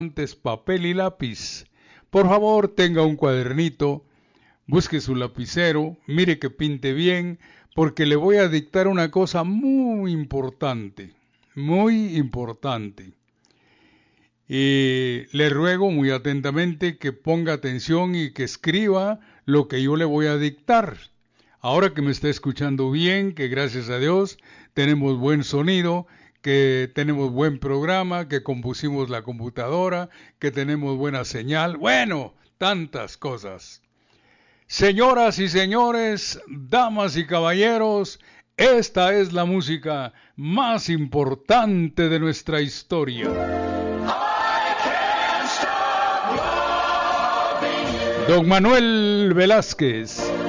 Antes papel y lápiz. Por favor, tenga un cuadernito, busque su lapicero, mire que pinte bien, porque le voy a dictar una cosa muy importante, muy importante. Y le ruego muy atentamente que ponga atención y que escriba lo que yo le voy a dictar. Ahora que me está escuchando bien, que gracias a Dios tenemos buen sonido, que tenemos buen programa, que compusimos la computadora, que tenemos buena señal, bueno, tantas cosas. Señoras y señores, damas y caballeros, esta es la música más importante de nuestra historia. Don Manuel Velázquez.